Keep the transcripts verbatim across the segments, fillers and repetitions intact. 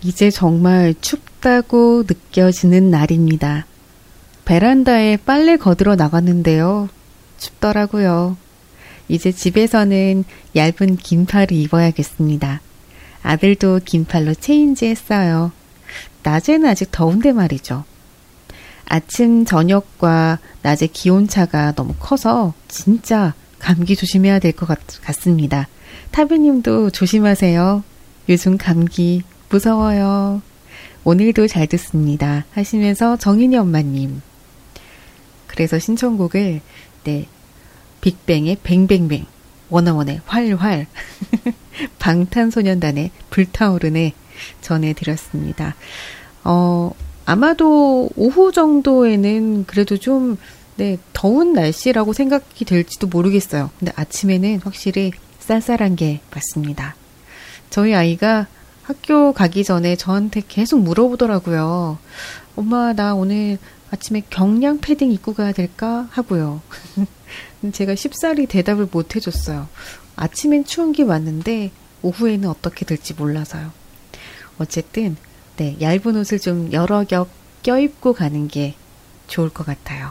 이제 정말 춥다고 느껴지는 날입니다. 베란다에 빨래 걷으러 나갔는데요. 춥더라고요. 이제 집에서는 얇은 긴팔을 입어야겠습니다. 아들도 긴팔로 체인지 했어요. 낮에는 아직 더운데 말이죠. 아침, 저녁과 낮의 기온차가 너무 커서 진짜 감기 조심해야 될 것 같습니다. 타비님도 조심하세요. 요즘 감기 무서워요. 오늘도 잘 듣습니다. 하시면서 정인이 엄마님. 그래서 신청곡을 네 빅뱅의 뱅뱅뱅, 워너원의 활활, 방탄소년단의 불타오르네 전해드렸습니다. 어, 아마도 오후 정도에는 그래도 좀 네, 더운 날씨라고 생각이 될지도 모르겠어요. 근데 아침에는 확실히 쌀쌀한 게 맞습니다. 저희 아이가 학교 가기 전에 저한테 계속 물어보더라고요. 엄마, 나 오늘 아침에 경량 패딩 입고 가야 될까? 하고요. 제가 쉽사리 대답을 못 해줬어요. 아침엔 추운 게 맞는데 오후에는 어떻게 될지 몰라서요. 어쨌든 네, 얇은 옷을 좀 여러 겹 껴입고 가는 게 좋을 것 같아요.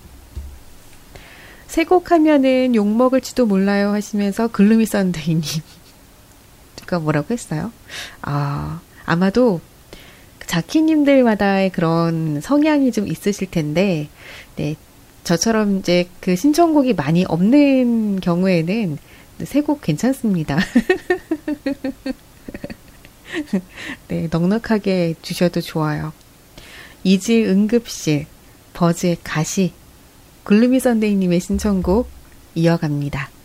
새 곡 하면은 욕먹을지도 몰라요 하시면서 글루미 썬데이님. 누가 뭐라고 했어요? 아, 아마도 자키님들마다의 그런 성향이 좀 있으실 텐데, 네, 저처럼 이제 그 신청곡이 많이 없는 경우에는 새 곡 괜찮습니다. 네, 넉넉하게 주셔도 좋아요. 이질 응급실, 버즈의 가시, 글루미 선데이님의 신청곡 이어갑니다.